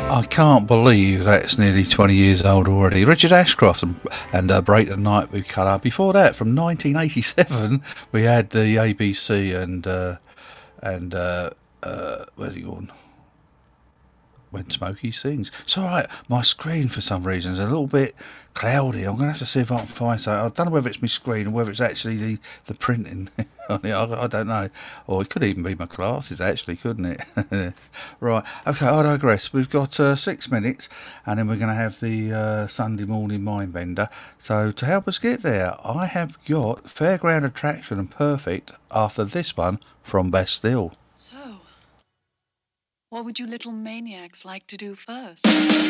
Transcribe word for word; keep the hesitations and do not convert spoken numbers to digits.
I can't believe that's nearly twenty years old already. Richard Ashcroft and, and uh, Break the Night with Colour. Before that, from nineteen eighty-seven, we had the A B C and uh, and uh, uh, where's he gone? When Smokey Sings. It's all right. My screen, for some reason, is a little bit cloudy. I'm going to have to see if I can find something. I don't know whether it's my screen or whether it's actually the, the printing on it. I, I don't know. Or it could even be my glasses, actually, couldn't it? Right. Okay, I digress. We've got uh, six minutes, and then we're going to have the uh, Sunday morning Mindbender. So to help us get there, I have got Fairground Attraction and Perfect after this one from Bastille. What would you little maniacs like to do first?